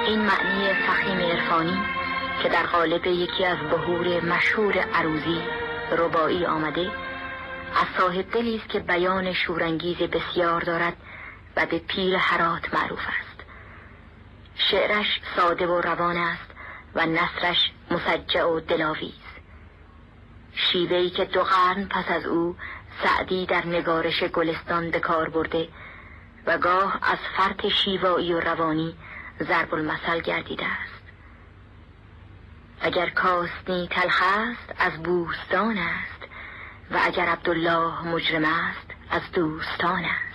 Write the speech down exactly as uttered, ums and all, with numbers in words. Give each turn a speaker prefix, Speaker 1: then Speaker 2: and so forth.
Speaker 1: این معنی فخیم عرفانی که در قالب یکی از بهور مشهور عروضی رباعی آمده، از صاحب دلی است که بیان شورانگیز بسیار دارد و به پیر هرات معروف است. شعرش ساده و روان است و نثرش مسجع و دلاویز. شیوهی که دو قرن پس از او سعدی در نگارش گلستان به کار برده و گاه از فرط شیوایی و روانی ضرب المثل گردیده است. اگر کاستنی تلخ است از بوستان است و اگر عبدالله مجرم است از دوستان است.